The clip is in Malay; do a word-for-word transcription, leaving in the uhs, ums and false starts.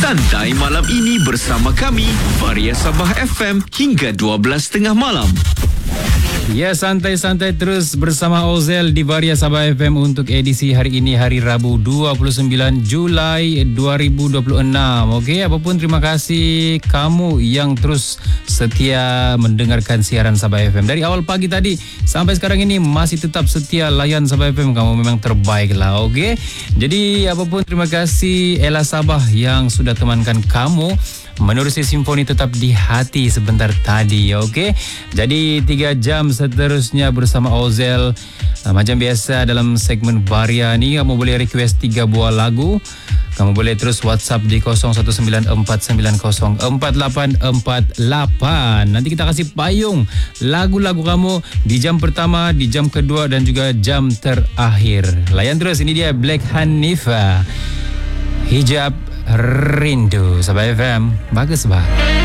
Santai malam ini bersama kami, Varia Sabah F M hingga dua belas tiga puluh malam. Ya, santai-santai terus bersama Ozel di Varia Sabah F M untuk edisi hari ini, hari Rabu dua puluh sembilan Julai dua ribu dua puluh enam. Okey, apapun terima kasih kamu yang terus setia mendengarkan siaran Sabah F M. Dari awal pagi tadi sampai sekarang ini masih tetap setia layan Sabah F M. Kamu memang terbaik lah, okey. Jadi apapun terima kasih Ella Sabah yang sudah temankan kamu menerusi simfoni tetap di hati sebentar tadi, okey. Jadi tiga jam seterusnya bersama Ozel. Uh, macam biasa dalam segmen Varia ni, kamu boleh request tiga buah lagu. Kamu boleh terus WhatsApp di kosong satu sembilan empat sembilan kosong empat lapan empat lapan. Nanti kita kasih payung lagu-lagu kamu di jam pertama, di jam kedua dan juga jam terakhir. Layan terus, ini dia Black Hanifa, Hijab Rindu. Sabah F M, bagus bah.